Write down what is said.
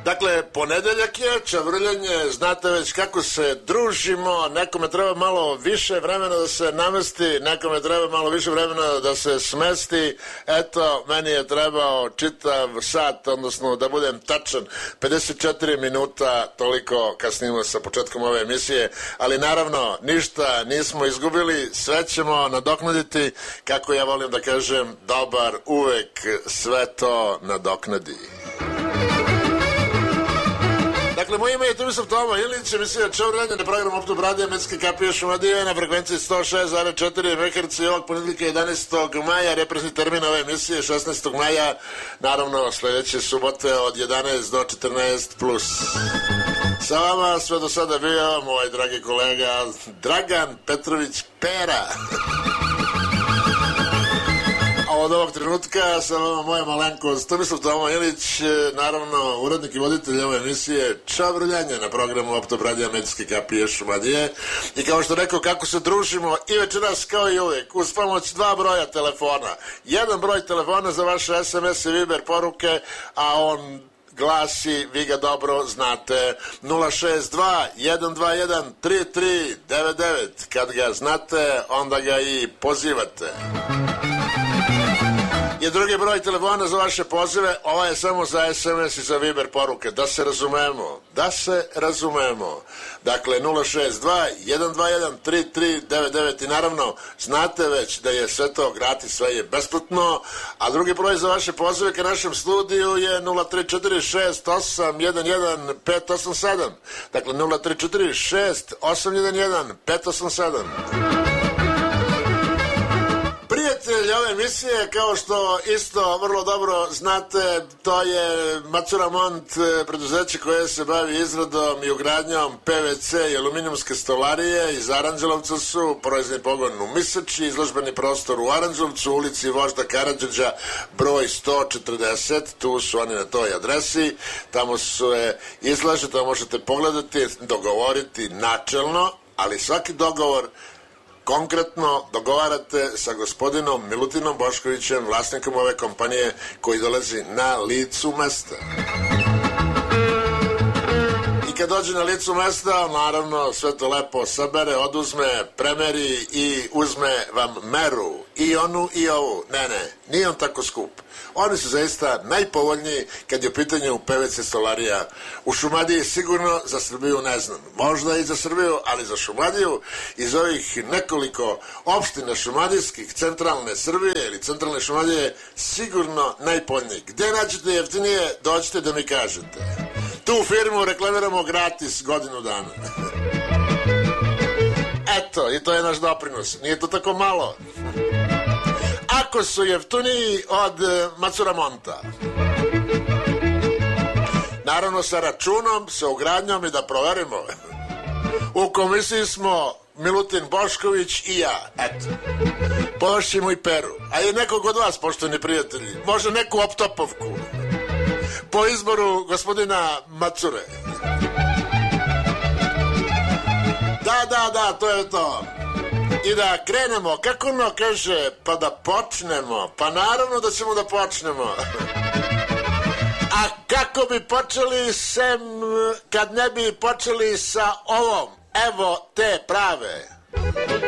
Dakle, ponedeljak je, čavrljanje, znate već kako se družimo, nekome treba malo više vremena da se namesti, nekome treba malo više vremena da se smesti. Eto, meni je trebao čitav sat, odnosno da budem tačan, 54 minuta, toliko kasnimo sa početkom ove emisije, ali naravno ništa nismo izgubili, sve ćemo nadoknaditi, kako ja volim da kažem, dobar uvek sve to nadoknadi. Dakle, moje ime je Tomislav Toma Ilić, emisija Čavrljanje na programu Optub radija Metske kapije Šumadije na frekvenciji 106,4 MHz i ovog ponedeljka 11. maja, represni termin ove emisije 16. maja, naravno sledeće subote od 11 do 14+. Sa vama sve do sada bio moj dragi kolega Dragan Petrović Pera. A od ovog trenutka sa vama moja malenkost Tomislav Toma Ilić, naravno urednik i voditelj ove emisije Čavrljanje na programu Optub radija Medijske kapije Šumadije. I kao što rekao, kako se družimo i večeras kao i uvek uz pomoć dva broja telefona. Jedan broj telefona za vaše SMS i Viber poruke, a on glasi, vi ga dobro znate, 062 121 3399. Kad ga znate, onda ga i pozivate. I drugi broj telefona za vaše pozive, ova je samo za SMS i za Viber poruke, da se razumemo. Dakle, 062 121 3399 i naravno, znate već da je sve to gratis, sve je besplatno, a drugi broj za vaše pozive ka našem studiju je 0346811587. Dakle, 0346811587. Prijatelj ove emisije, kao što isto vrlo dobro znate, to je Macura Mont, preduzeće koje se bavi izradom i ugradnjom PVC i aluminijumske stolarije. Iz Aranđelovca su, proizvodni pogon u Misači, izložbeni prostor u Aranđelovcu, ulici Vožda Karadžića, broj 140, tu su oni na toj adresi, tamo se izlaže, tamo možete pogledati, dogovoriti načelno, ali svaki dogovor konkretno dogovarate sa gospodinom Milutinom Boškovićem, vlasnikom ove kompanije, koji dolazi na licu mesta. I kad dođe na licu mesta, naravno sve to lepo sabere, oduzme, premeri i uzme vam meru. I onu i ovu. Ne, nije on tako skup. Oni su zaista najpovoljniji kad je u pitanju PVC stolarija. U Šumadiji sigurno, za Srbiju ne znam. Možda i za Srbiju, ali za Šumadiju iz ovih nekoliko opština šumadijskih, centralne Srbije ili centralne Šumadije, sigurno najpovoljniji. Gde nađete jeftinije, dođite da mi kažete. Tu firmu reklamiramo gratis godinu dana. Eto, i to je naš doprinos. Nije to tako malo. Ako su jeftiniji od Macura Monta. Naravno sa računom, sa ugradnjom i da proverimo. U komisiji smo Milutin Bošković i ja. Eto. Pošćemo i Peru. A i nekog od vas, poštovani prijatelji. Može neku optopovku. Po izboru gospodina Macure. Da, to je to. I da krenemo, kako ono kaže, pa da počnemo. Pa naravno da ćemo da počnemo. A kako bi počeli sem kad ne bi počeli sa ovom? Evo te prave.